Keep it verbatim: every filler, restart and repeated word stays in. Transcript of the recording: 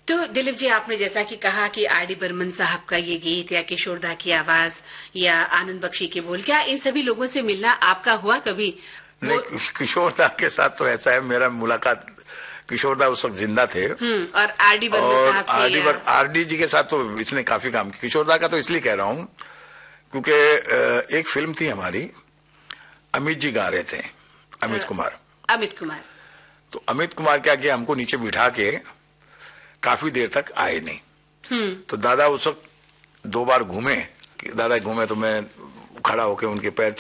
तो दिलीप जी, आपने जैसा कि कहा कि आर डी बर्मन साहब का ये गीत या किशोर दा की आवाज या आनंद बख्शी के बोल, क्या इन सभी लोगों से मिलना आपका हुआ कभी? नहीं, किशोर दा के साथ तो ऐसा है, मेरा मुलाकात किशोर दा उस वक्त जिंदा थे। और आर डी बर्मन साहब के, R D R D G के साथ तो इसने काफी काम किया। किशोर दा का तो इसलिए कह रहा हूँ क्योंकि एक फिल्म थी हमारी, अमित जी गा रहे थे, अमित कुमार अमित कुमार तो अमित कुमार क्या किया, हमको नीचे बिठा के काफी देर तक आए नहीं। तो दादा उस वक्त दो बार घूमे, दादा घूमे तो मैं खड़ा होके उनके पैर